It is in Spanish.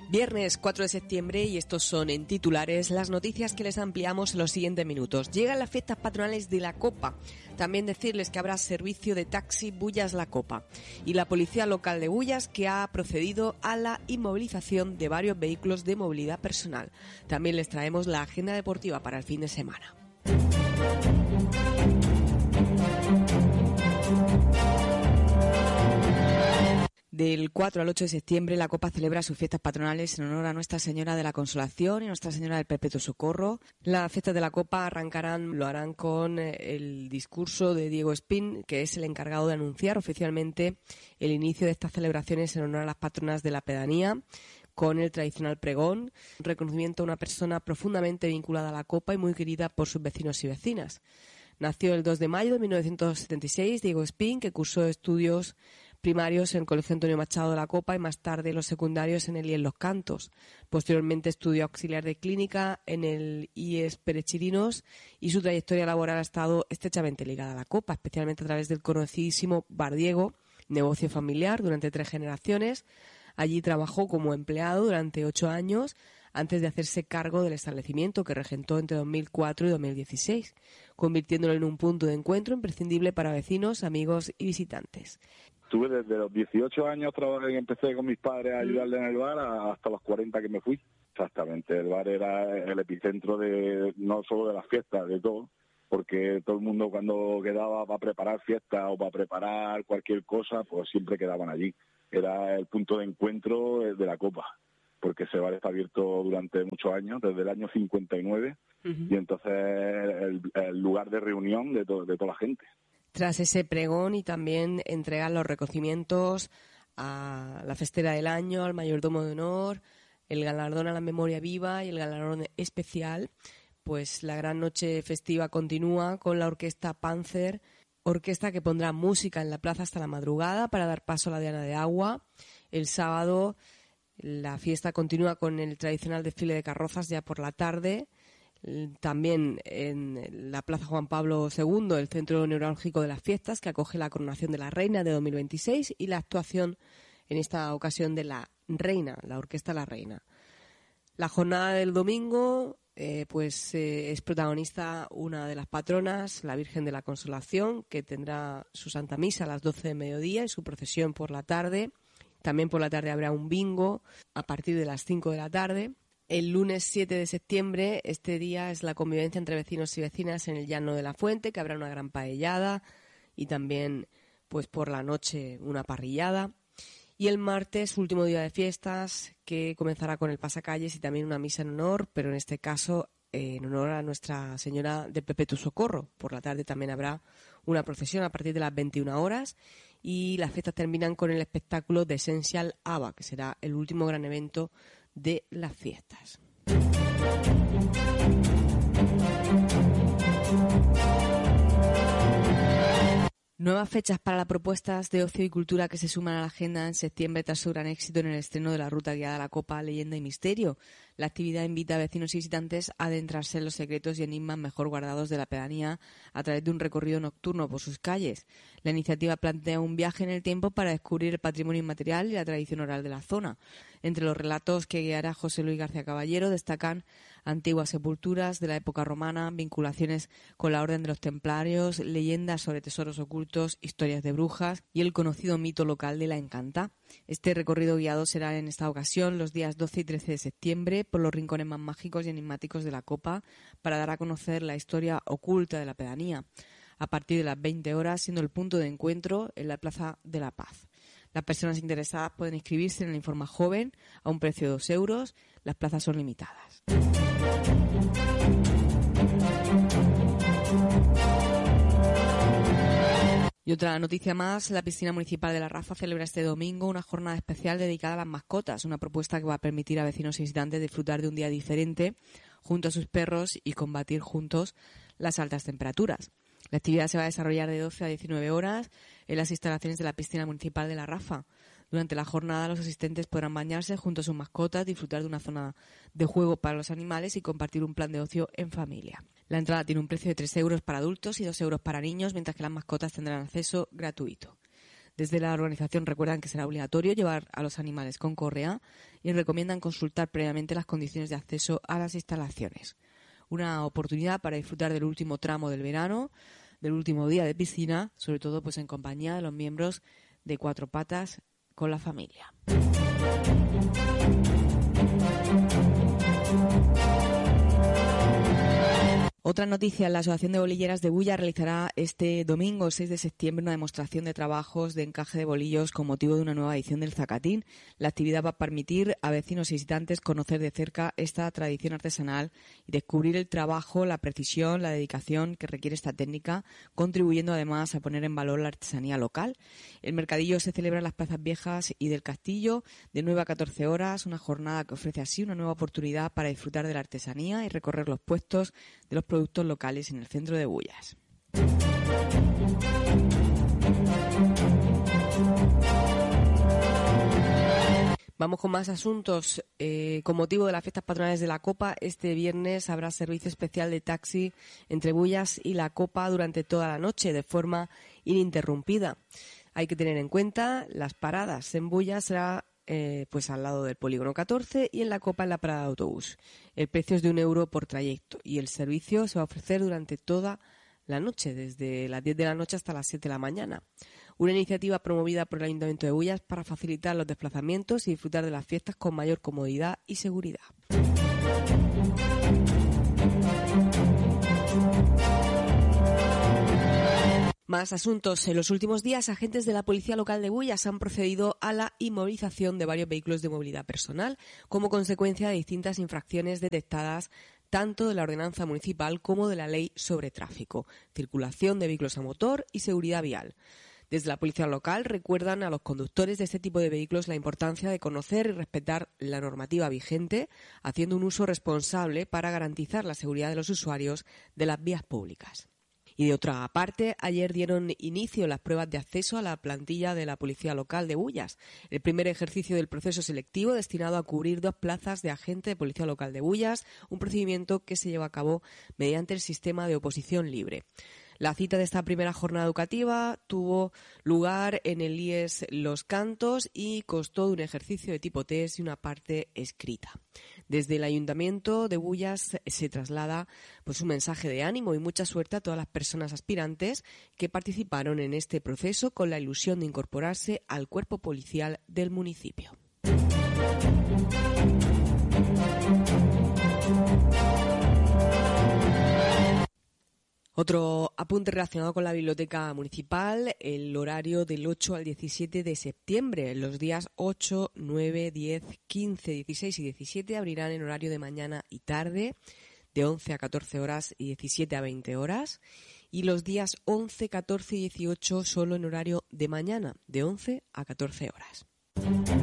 Viernes 4 de septiembre y estos son en titulares las noticias que les ampliamos en los siguientes minutos. Llegan las fiestas patronales de la Copa. También decirles que habrá servicio de taxi Bullas La Copa. Y la policía local de Bullas que ha procedido a la inmovilización de varios vehículos de movilidad personal. También les traemos la agenda deportiva para el fin de semana. Del 4 al 8 de septiembre la Copa celebra sus fiestas patronales en honor a Nuestra Señora de la Consolación y Nuestra Señora del Perpetuo Socorro. Las fiestas de la Copa lo harán con el discurso de Diego Espín, que es el encargado de anunciar oficialmente el inicio de estas celebraciones en honor a las patronas de la pedanía, con el tradicional pregón, un reconocimiento a una persona profundamente vinculada a la Copa y muy querida por sus vecinos y vecinas. Nació el 2 de mayo de 1976 Diego Espín, que cursó estudios primarios en el Colegio Antonio Machado de la Copa y más tarde los secundarios en el IES Los Cantos. Posteriormente estudió auxiliar de clínica en el IES Perechirinos y su trayectoria laboral ha estado estrechamente ligada a la Copa, especialmente a través del conocidísimo Bar Diego, negocio familiar durante 3 generaciones. Allí trabajó como empleado durante 8 años antes de hacerse cargo del establecimiento que regentó entre 2004 y 2016, convirtiéndolo en un punto de encuentro imprescindible para vecinos, amigos y visitantes. Estuve desde los 18 años trabajé, empecé con mis padres a ayudarle en el bar hasta los 40 que me fui. Exactamente, el bar era el epicentro de no solo de las fiestas, de todo, porque todo el mundo cuando quedaba para preparar fiestas o para preparar cualquier cosa, pues siempre quedaban allí. Era el punto de encuentro de la Copa, porque ese bar está abierto durante muchos años, desde el año 59, y entonces el lugar de reunión de toda la gente. Tras ese pregón y también entregar los reconocimientos a la festera del año, al mayordomo de honor, el galardón a la memoria viva y el galardón especial, pues la gran noche festiva continúa con la orquesta Panzer, orquesta que pondrá música en la plaza hasta la madrugada para dar paso a la Diana de Agua. El sábado la fiesta continúa con el tradicional desfile de carrozas ya por la tarde. También en la Plaza Juan Pablo II, el centro neurálgico de las fiestas, que acoge la coronación de la Reina de 2026 y la actuación en esta ocasión de la Reina, la Orquesta La Reina. La jornada del domingo es protagonista una de las patronas, la Virgen de la Consolación, que tendrá su Santa Misa a las 12 de mediodía y su procesión por la tarde. También por la tarde habrá un bingo a partir de las 5 de la tarde. El lunes 7 de septiembre, este día es la convivencia entre vecinos y vecinas en el Llano de la Fuente, que habrá una gran paellada y también pues por la noche una parrillada. Y el martes, último día de fiestas, que comenzará con el pasacalles y también una misa en honor, pero en este caso en honor a Nuestra Señora del Perpetuo Socorro. Por la tarde también habrá una procesión a partir de las 21 horas y las fiestas terminan con el espectáculo de Essential ABBA, que será el último gran evento de las fiestas. Nuevas fechas para las propuestas de ocio y cultura que se suman a la agenda en septiembre tras su gran éxito en el estreno de la ruta guiada a la Copa, Leyenda y Misterio. La actividad invita a vecinos y visitantes a adentrarse en los secretos y enigmas mejor guardados de la pedanía a través de un recorrido nocturno por sus calles. La iniciativa plantea un viaje en el tiempo para descubrir el patrimonio inmaterial y la tradición oral de la zona. Entre los relatos que guiará José Luis García Caballero destacan antiguas sepulturas de la época romana, vinculaciones con la Orden de los Templarios, leyendas sobre tesoros ocultos, historias de brujas y el conocido mito local de la Encantá. Este recorrido guiado será en esta ocasión los días 12 y 13 de septiembre por los rincones más mágicos y enigmáticos de la Copa para dar a conocer la historia oculta de la pedanía, a partir de las 20 horas, siendo el punto de encuentro en la Plaza de la Paz. Las personas interesadas pueden inscribirse en el Informa Joven a un precio de 2 euros. Las plazas son limitadas. Y otra noticia más, la piscina municipal de La Rafa celebra este domingo una jornada especial dedicada a las mascotas, una propuesta que va a permitir a vecinos y visitantes disfrutar de un día diferente junto a sus perros y combatir juntos las altas temperaturas. La actividad se va a desarrollar de 12 a 19 horas en las instalaciones de la piscina municipal de La Rafa. Durante la jornada los asistentes podrán bañarse junto a sus mascotas, disfrutar de una zona de juego para los animales y compartir un plan de ocio en familia. La entrada tiene un precio de 3 euros para adultos y 2 euros para niños, mientras que las mascotas tendrán acceso gratuito. Desde la organización recuerdan que será obligatorio llevar a los animales con correa y recomiendan consultar previamente las condiciones de acceso a las instalaciones. Una oportunidad para disfrutar del último tramo del verano, del último día de piscina, sobre todo pues en compañía de los miembros de Cuatro Patas con la familia. Otra noticia, la Asociación de Bolilleras de Bulla realizará este domingo 6 de septiembre una demostración de trabajos de encaje de bolillos con motivo de una nueva edición del Zacatín. La actividad va a permitir a vecinos y visitantes conocer de cerca esta tradición artesanal y descubrir el trabajo, la precisión, la dedicación que requiere esta técnica, contribuyendo además a poner en valor la artesanía local. El mercadillo se celebra en las plazas viejas y del Castillo de 9 a 14 horas, una jornada que ofrece así una nueva oportunidad para disfrutar de la artesanía y recorrer los puestos de los productos locales en el centro de Bullas. Vamos con más asuntos. Con motivo de las fiestas patronales de la Copa, este viernes habrá servicio especial de taxi entre Bullas y la Copa durante toda la noche, de forma ininterrumpida. Hay que tener en cuenta las paradas. En Bullas será pues al lado del polígono 14 y en la Copa en la parada de autobús. El precio es de €1 por trayecto y el servicio se va a ofrecer durante toda la noche, desde las 10 de la noche hasta las 7 de la mañana. Una iniciativa promovida por el Ayuntamiento de Bullas para facilitar los desplazamientos y disfrutar de las fiestas con mayor comodidad y seguridad. Más asuntos. En los últimos días, agentes de la Policía Local de Bullas han procedido a la inmovilización de varios vehículos de movilidad personal como consecuencia de distintas infracciones detectadas tanto de la ordenanza municipal como de la ley sobre tráfico, circulación de vehículos a motor y seguridad vial. Desde la Policía Local recuerdan a los conductores de este tipo de vehículos la importancia de conocer y respetar la normativa vigente, haciendo un uso responsable para garantizar la seguridad de los usuarios de las vías públicas. Y de otra parte, ayer dieron inicio las pruebas de acceso a la plantilla de la Policía Local de Bullas, el primer ejercicio del proceso selectivo destinado a cubrir 2 plazas de agente de Policía Local de Bullas, un procedimiento que se lleva a cabo mediante el sistema de oposición libre. La cita de esta primera jornada educativa tuvo lugar en el IES Los Cantos y constó de un ejercicio de tipo test y una parte escrita. Desde el Ayuntamiento de Bullas se traslada pues un mensaje de ánimo y mucha suerte a todas las personas aspirantes que participaron en este proceso con la ilusión de incorporarse al cuerpo policial del municipio. Otro apunte relacionado con la biblioteca municipal, el horario del 8 al 17 de septiembre. Los días 8, 9, 10, 15, 16 y 17 abrirán en horario de mañana y tarde, de 11 a 14 horas y 17 a 20 horas. Y los días 11, 14 y 18 solo en horario de mañana, de 11 a 14 horas.